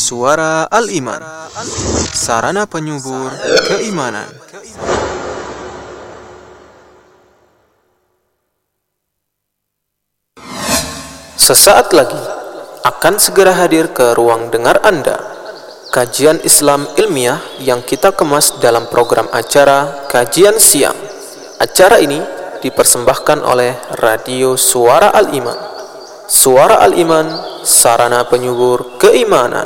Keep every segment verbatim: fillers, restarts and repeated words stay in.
Suara Al-Iman, sarana penyubur keimanan. Sesaat lagi akan segera hadir ke ruang dengar Anda kajian Islam ilmiah yang kita kemas dalam program acara Kajian Siang. Acara ini dipersembahkan oleh Radio Suara Al-Iman. Suara Al-Iman, sarana penyubur keimanan.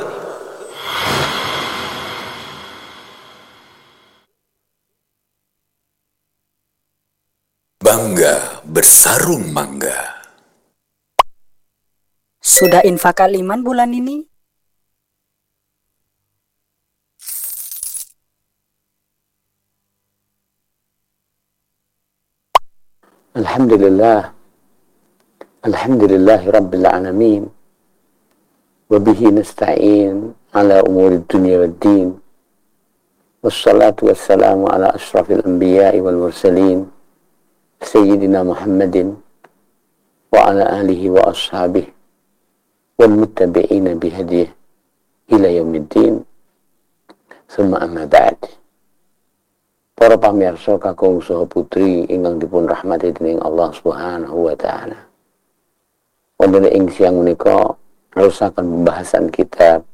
Bangga bersarung mangga. Sudah infak Al-Iman bulan ini? Alhamdulillah. Alhamdulillahi Rabbil Alamin. Wabihi nasta'in ala umuri dunia wad din. Wassalatu wassalamu ala ashrafil anbiya'i wal mursalin. Sayyidina Muhammadin wa ala alihi wa ashabihi wal muttabi'ina bihadiyah ila yaumiddin. Summa amma ba'd. Para pamirsa kakung saha putri ingkang dipun rahmati dening Allah Subhanahu wa taala. Wonten ing siang menika nerusaken pembahasan kitab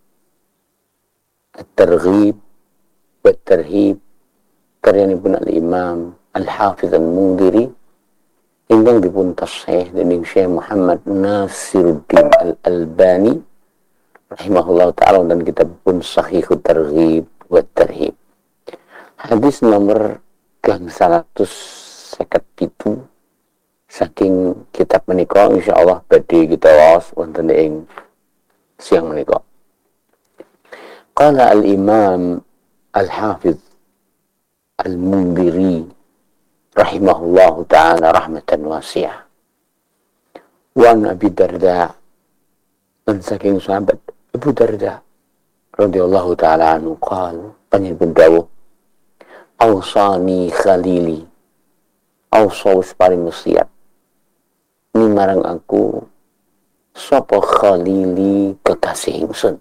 At-Targhib wa At-Tarhib karyanipun Al-Imam Al-Hafiz Al-Mundhiri ingkang dipun tashih dening Syekh Muhammad Nasiruddin Al-Albani rahimahullah taala dan kitab pun Sahihut Targhib wa At-Tarhib. Hadis nomor gangsal atus seket pitu saking kitab menika insyaallah badhe kita waos wonten ing siang menika. Qala al-Imam Al-Hafiz Al-Mundhiri rahimahullahu taala rahmatan wasi'ah. Wa Abi Darda, dan saking sahabat Abu Darda radhiyallahu taala anhu qala panjenengan dawuh awsani khalili awsaus paring wasiat ni marang aku sapa khalili kekasih ingsun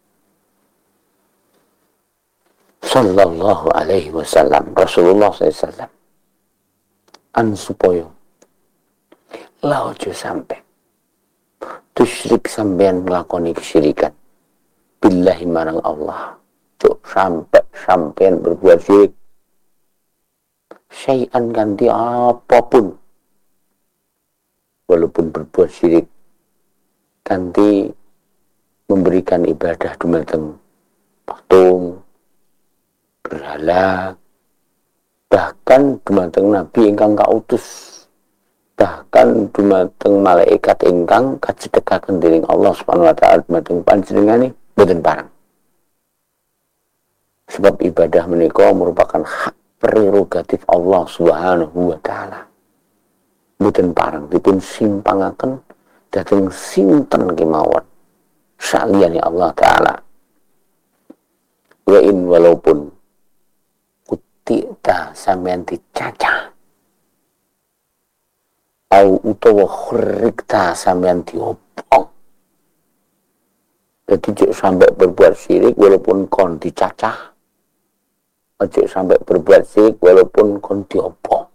sallallahu alaihi wasallam Rasulullah sallallahu alaihi wasallam an supaya la ojo sampe tusyrik sampean nglakoni kesyirikan billahi marang Allah cuk sampe sampean berbuat syirik syai'an ganti apapun, walaupun berbuat syirik ganti memberikan ibadah dumateng patung, berhala, bahkan dumateng nabi ingkang kautus, bahkan dumateng malaikat ingkang kajedekaken dening Allah Subhanahu wa taala dumateng panjenengane boten parang. Sebab ibadah menika merupakan hak prerogatif Allah Subhanahu wa taala. Mboten parang dipun simpangaken dhateng sinten kemawon saliyane Allah taala. Wa in walaupun kutita sampeyan dicacah au utawa khurikta sampeyan diopong. Dadi cek sampai berbuat syirik walaupun kon dicacah. Ojo sampai berbuat syirik walaupun kon diopo.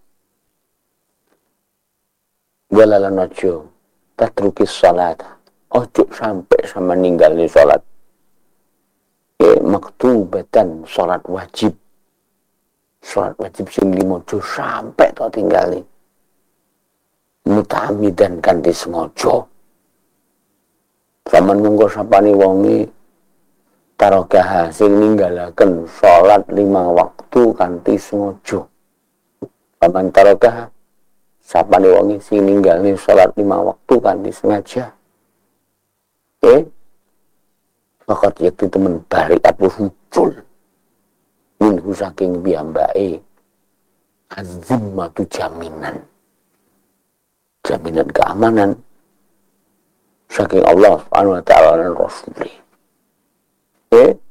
Walalan ojo tatrukis salat. Ojo sampai sama ninggalin salat. Ya, maktubatan salat wajib. Salat wajib sing limo ojo sampai to tinggalin. Mutamidan kanthi sengaja. Saman mungko sapane wonge tarokaha sing ninggalaken salat lima waktu kanthi sengaja. Paman tarokaha sapane wonge sing ninggalne salat lima waktu kanthi sengaja. Eh fakat yakti temen bari apa hucul minhu saking piyambake azimmatu jaminan. Jaminan keamanan saking Allah Subhanahu wa taala dan Rasulullah. Eh